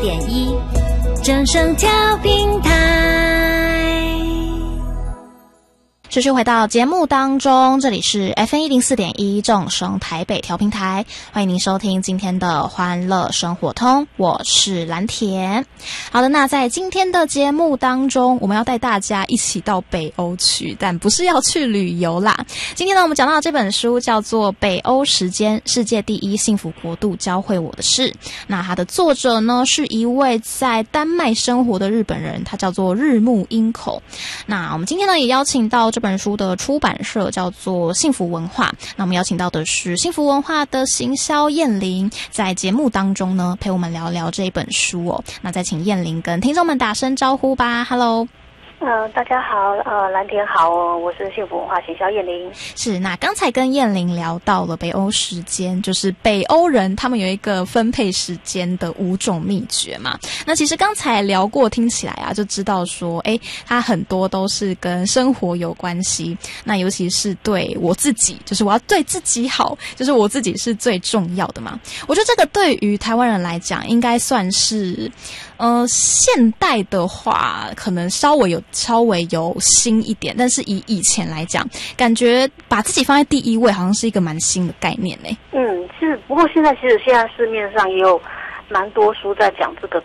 104.1正声调频台。 继续回到节目当中，这里是 FM104.1正声台北调频台，欢迎您收听今天的欢乐生活通，我是蓝田。好的，那在今天的节目当中，我们要带大家一起到北欧去，但不是要去旅游啦。今天呢，我们讲到的这本书叫做《北欧时间：世界第一幸福国度教会我的事》。那它的作者呢，是一位在丹麦生活的日本人，他叫做日木英口。那我们今天呢，也邀请到这本书的出版社叫做幸福文化，那我们邀请到的是幸福文化的行销燕玲，在节目当中呢陪我们聊聊这一本书哦。那再请燕玲跟听众们打声招呼吧。 Hello。 大家好，蓝田好哦，我是幸福文化行销燕玲。 是，那刚才跟燕玲聊到了北欧时间，就是北欧人他们有一个分配时间的5种秘诀嘛。那其实刚才聊过，听起来啊就知道说，它很多都是跟生活有关系。那尤其是对我自己，就是我要对自己好，就是我自己是最重要的嘛。我觉得这个对于台湾人来讲，应该算是现代的话可能稍微有新一点，但是以前来讲，感觉把自己放在第一位好像是一个蛮新的概念呢。 不过现在市面上也有蛮多书在讲这个